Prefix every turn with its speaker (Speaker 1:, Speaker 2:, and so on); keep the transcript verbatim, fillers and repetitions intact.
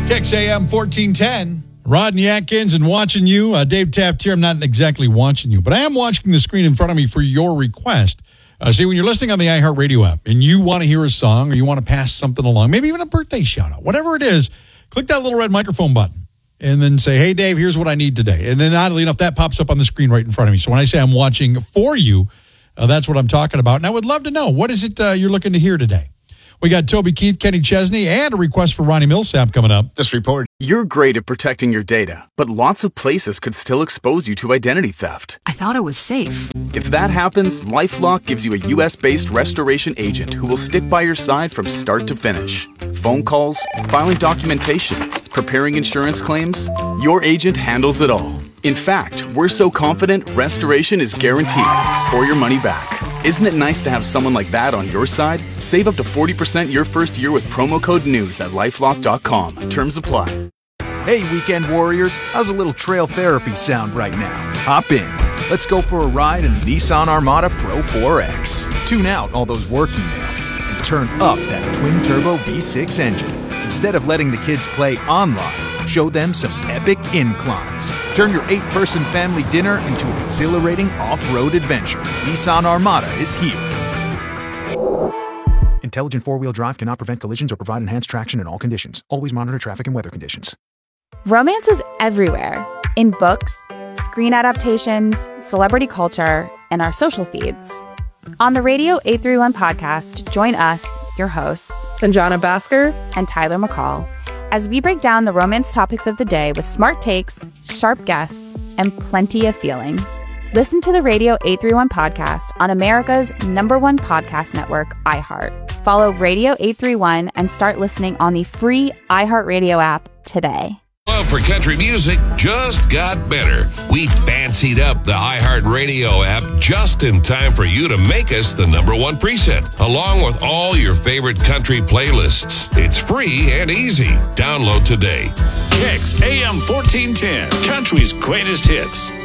Speaker 1: Kicks A M fourteen ten. Rodney Atkins and Watching You. Uh, Dave Taft here. I'm not exactly watching you, but I am watching the screen in front of me for your request. Uh, see, when you're listening on the iHeartRadio app and you want to hear a song or you want to pass something along, maybe even a birthday shout out, whatever it is, click that little red microphone button and then say, hey, Dave, here's what I need today. And then oddly enough, that pops up on the screen right in front of me. So when I say I'm watching for you, uh, that's what I'm talking about. And I would love to know, what is it uh, you're looking to hear today? We got Toby Keith, Kenny Chesney, and a request for Ronnie Millsap coming up.
Speaker 2: This report.
Speaker 3: You're great at protecting your data, but lots of places could still expose you to identity theft.
Speaker 4: I thought it was safe.
Speaker 3: If that happens, LifeLock gives you a U S-based restoration agent who will stick by your side from start to finish. Phone calls, filing documentation, preparing insurance claims, your agent handles it all. In fact, we're so confident restoration is guaranteed or your money back. Isn't it nice to have someone like that on your side? Save up to forty percent your first year with promo code NEWS at lifelock dot com. Terms apply.
Speaker 5: Hey, weekend warriors, how's a little trail therapy sound right now? Hop in. Let's go for a ride in the Nissan Armada Pro four X. Tune out all those work emails and turn up that twin-turbo V six engine. Instead of letting the kids play online, show them some epic inclines. Turn your eight-person family dinner into an exhilarating off-road adventure. Nissan Armada is here. Intelligent four-wheel drive cannot prevent collisions or provide enhanced traction in all conditions. Always monitor traffic and weather conditions.
Speaker 6: Romance is everywhere. In books, screen adaptations, celebrity culture, and our social feeds. On the Radio eight thirty-one podcast, join us, your hosts,
Speaker 7: Sanjana Bhaskar
Speaker 6: and Tyler McCall, as we break down the romance topics of the day with smart takes, sharp guests, and plenty of feelings. Listen to the Radio eight thirty-one podcast on America's number one podcast network, iHeart. Follow Radio eight thirty-one and start listening on the free iHeartRadio app today.
Speaker 8: Love for country music just got better. We fancied up the iHeartRadio app just in time for you to make us the number one preset, along with all your favorite country playlists. It's free and easy. Download today.
Speaker 9: Kicks A M fourteen ten, country's greatest hits.